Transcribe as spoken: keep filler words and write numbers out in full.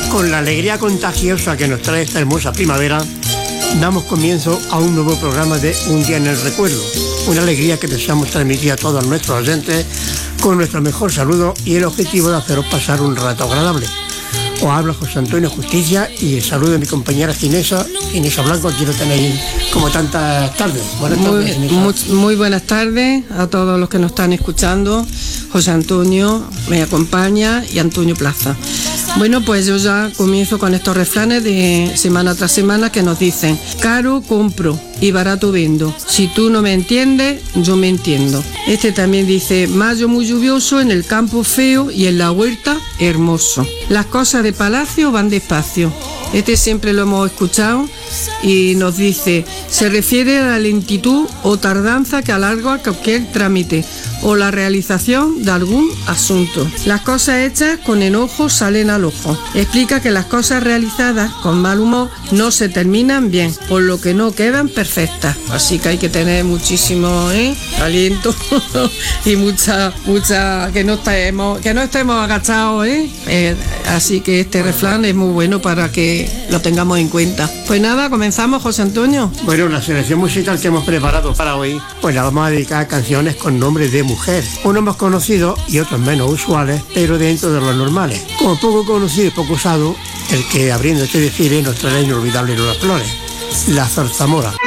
Con la alegría contagiosa que nos trae esta hermosa primavera, damos comienzo a un nuevo programa de Un Día en el Recuerdo. Una alegría que deseamos transmitir a todos nuestros oyentes con nuestro mejor saludo y el objetivo de haceros pasar un rato agradable. Os habla José Antonio Justicia y el saludo de mi compañera Ginesa, Ginesa Blanco, aquí lo tenéis como tantas tardes. Buenas tardes, muy, muy, muy buenas tardes a todos los que nos están escuchando. José Antonio me acompaña y Antonio Plaza. Bueno, pues yo ya comienzo con estos refranes de semana tras semana que nos dicen: caro compro y barato vendo. Si tú no me entiendes, yo me entiendo. Este también dice: mayo muy lluvioso, en el campo feo y en la huerta hermoso. Las cosas de palacio van despacio. Este siempre lo hemos escuchado y nos dice: se refiere a la lentitud o tardanza que alarga cualquier trámite o la realización de algún asunto. Las cosas hechas con enojo salen al ojo. Explica que las cosas realizadas con mal humor no se terminan bien, por lo que no quedan perfectas. Así que hay que tener muchísimo ¿eh? aliento y mucha, mucha, que no estemos, que no estemos agachados, ¿eh? Eh, así que este refrán es muy bueno para que lo tengamos en cuenta. Pues nada, comenzamos, José Antonio. Bueno, la selección musical que hemos preparado para hoy, pues la vamos a dedicar a canciones con nombres de mujer, unos más conocidos y otros menos usuales, pero dentro de los normales. Como poco conocido y poco usado, el que abriendo este desfile nos trae inolvidable Lola Flores, la zarzamora.